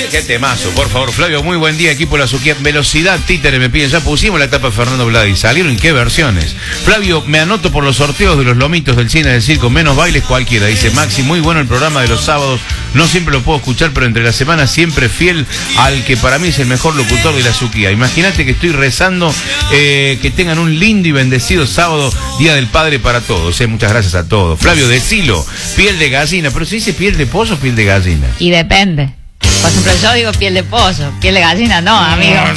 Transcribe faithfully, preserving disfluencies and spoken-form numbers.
Qué temazo, por favor, Flavio, muy buen día, equipo La Suquía. Velocidad, títere, me piden, ya pusimos la etapa de Fernando Vladi, salieron en qué versiones. Flavio, me anoto por los sorteos de los lomitos del cine del circo, menos bailes cualquiera, dice Maxi, muy bueno el programa de los sábados, no siempre lo puedo escuchar, pero entre la semana siempre fiel al que para mí es el mejor locutor de La Suquía. Imagínate que estoy rezando eh, que tengan un lindo y bendecido sábado, Día del Padre para todos, eh. Muchas gracias a todos. Flavio, decilo, piel de gallina, pero se dice piel de pollo o piel de gallina. Y depende. Por ejemplo, yo digo piel de pollo, piel de gallina no, amigo.